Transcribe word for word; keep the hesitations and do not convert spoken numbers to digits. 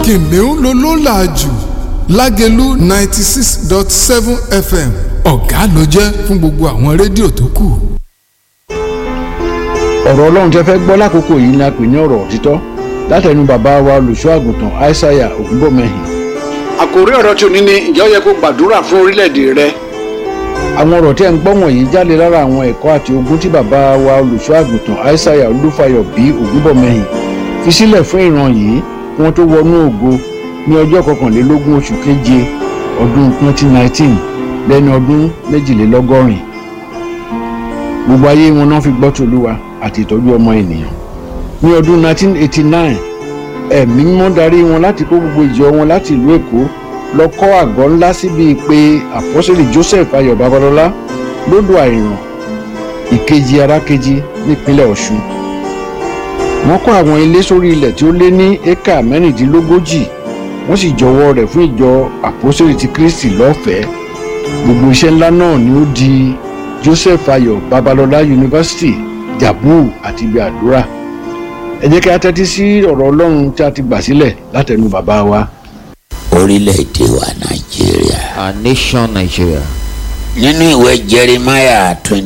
kìnìún ló ló là jù Lágelú ninety six dot seven F M ọ̀gá ló jẹ́ fún gbogbo àwọn rédíò tó kù. ọ̀rọ̀ ọlọ́run tẹ́ fẹ́ gbọ́ lákòókò yìí ni a pè ní ọ̀rọ̀ òtítọ́ látẹnu bàbá wa olùṣọ́ àgùntàn Aísáyà Ògúnbọ̀mẹ́hìn. àkòrí ọ̀rọ̀ tí ò ní ní ǹjẹ́ ó yẹ kó gbàdúrà fún orílẹ̀-èdè rẹ. àwọn ọ̀rọ̀ tí ẹ̀ ń gbọ́ wọ̀nyí jáde lára àwọn ẹ̀kọ́ àti ogun tí bàbá wa olùṣọ́ àgùntàn Aísáyà Olúfayọ̀ bí Ògúnbọ̀mẹ́hìn fi sílẹ̀ fún ìran yìí kí wọ́n tó wọnú ògo ní ọjọ́ kọkànlélógún oṣù keje ọdún twenty nineteen lẹ́ni ọdún méjìlélọ́gọ́rin. gbogbo ayé wọn náà fi gbọ́ tòlúwa àti ìtọ́jú ọmọ ènìyàn. ní ọdún nineteen eighty-nine ẹ̀mí mímọ́ darí wọn láti kó gbogbo ìjọ wọn láti ìlú Èkó lọ kọ́ àgọ́ ńlá síbi pé àpọ́sítélì Joseph Ayọ̀ Babalọ́lá lódò Àìràn ìkejì arákejì nípínlẹ̀ Ọ̀ṣun. wọ́n kọ́ àwọn ilé sórí ilẹ̀ tí ó lé ní éka mẹ́rìndínlógójì wọ́n sì jọwọ́ rẹ̀ fún ìjọ àpọ́sítélì ti Kristi lọ́fẹ̀ẹ́. gbogbo iṣẹ́ ńlá náà ni ó di Joseph Ayọ̀ Babalọ́lá University Jabu àti ibi àdúrà. ẹ jẹ́ kí a tẹ́tí sí ọ̀rọ̀ Ọlọ́run tí a ti gbà sílẹ̀ látẹnu bàbá wa. orílẹ̀-èdè wa Nàìjíríà. Our nation Nigeria. nínú ìwé Jeremiah twenty